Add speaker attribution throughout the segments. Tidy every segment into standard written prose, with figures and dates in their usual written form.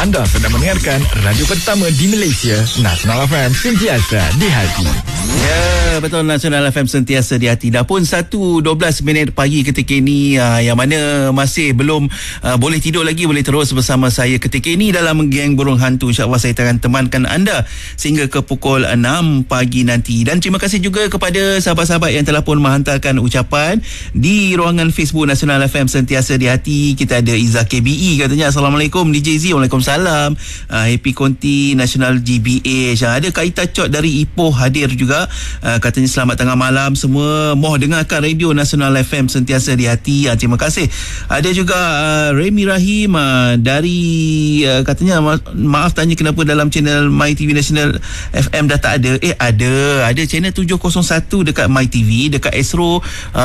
Speaker 1: Anda sedang mendengarkan radio pertama di Malaysia, Nasional FM, sentiasa di hati.
Speaker 2: Ya, betul, Nasional FM sentiasa di hati. Dah pun 1:12 pagi ketika ini, yang mana masih belum boleh tidur lagi, boleh terus bersama saya ketika ini dalam Geng Burung Hantu. InsyaAllah saya akan temankan anda sehingga ke pukul 6 pagi nanti. Dan terima kasih juga kepada sahabat-sahabat yang telah pun menghantarkan ucapan di ruangan Facebook Nasional FM sentiasa di hati. Kita ada Izzah KBE katanya, Assalamualaikum DJ Z. Waalaikumsalam. Happy Konti Nasional GBH. Ada Kak Ita Chot dari Ipoh hadir juga. Katanya selamat tengah malam semua. Moh dengarkan radio Nasional FM sentiasa di hati. Terima kasih. Ada juga Remy Rahim dari katanya maaf tanya kenapa dalam channel My TV National FM dah tak ada. Ada channel 701 dekat My TV, dekat Astro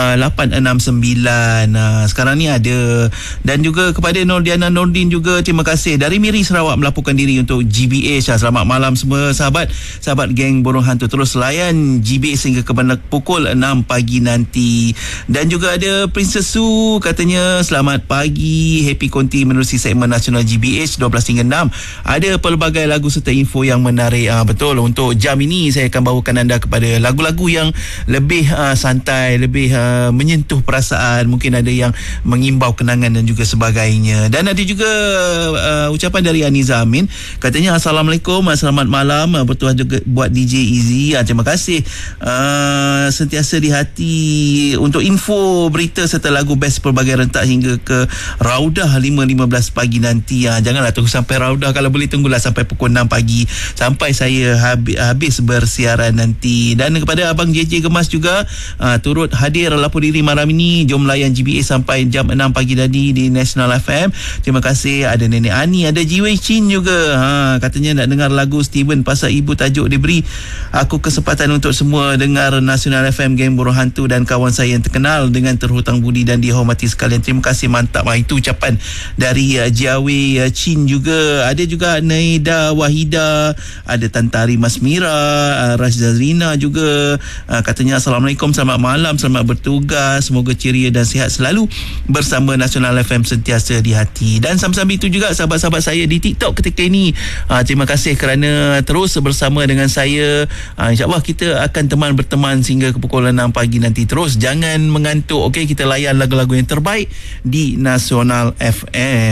Speaker 2: 869. Sekarang ni ada. Dan juga kepada Nordiana Nordin juga terima kasih dari Miri Sarawak melaporkan diri untuk GBH. Selamat malam semua sahabat Geng Burung Hantu. Terus layan GBH sehingga ke pukul 6 pagi nanti. Dan juga ada Princess Su katanya selamat pagi, happy konti menerusi segmen Nasional GBH 12 hingga 6. Ada pelbagai lagu serta info yang menarik. Betul, untuk jam ini saya akan bawakan anda kepada lagu-lagu yang lebih santai, lebih menyentuh perasaan. Mungkin ada yang mengimbau kenangan dan juga sebagainya. Dan ada juga ucapan dari Aniza Amin, katanya Assalamualaikum, selamat malam, bertuah juga buat DJ Easy. Terima kasih sentiasa di hati untuk info, berita serta lagu best pelbagai rentak hingga ke Raudah 5.15 pagi nanti. Janganlah tunggu sampai Raudah, kalau boleh tunggulah sampai pukul 6 pagi sampai saya habis bersiaran nanti. Dan kepada Abang JJ Gemas juga turut hadir lapor diri malam ini. Jom layan GBA sampai jam 6 pagi tadi di National FM. Terima kasih. Ada Nenek Ani, ada Jiwei Chin juga. Katanya nak dengar lagu Steven pasal ibu, tajuk diberi aku kesempatan untuk semua dengar Nasional FM Geng Burung Hantu dan kawan saya yang terkenal dengan terhutang budi dan dihormati sekalian. Terima kasih, mantap. Itu ucapan dari Jiwei Chin juga. Ada juga Naida Wahida, ada Tantari Masmira, Rashida Zrina juga. Katanya Assalamualaikum, selamat malam, selamat bertugas, semoga ceria dan sihat selalu bersama Nasional FM sentiasa di hati. Dan sama-sama itu juga sahabat-sahabat saya di TikTok ketika ini, terima kasih kerana terus bersama dengan saya. InsyaAllah kita akan berteman sehingga ke pukul 6 pagi nanti. Terus jangan mengantuk, okey? Kita layan lagu-lagu yang terbaik di Nasional FM.